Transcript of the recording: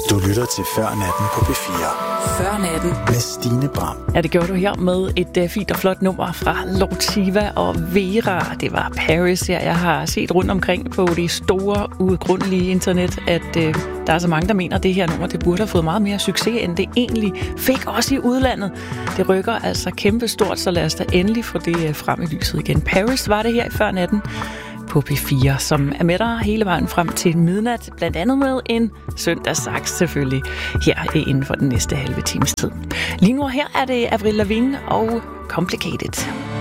Du lytter til Før Natten på P4. Før Natten med Stine Bram. Ja, det gjorde du her med et fint og flot nummer fra Lord Siva og Vera. Det var Paris. Ja, jeg har set rundt omkring på det store, uudgrundelige internet, at der er så mange, der mener, at det her nummer det burde have fået meget mere succes, end det egentlig fik også i udlandet. Det rykker altså kæmpestort, så lad os da endelig få det frem i lyset igen. Paris var det her i Før Natten på P4, som er med dig hele vejen frem til midnat, blandt andet med en søndagssaks selvfølgelig her inden for den næste halve times tid. Lige nu her er det Avril Lavigne og Complicated.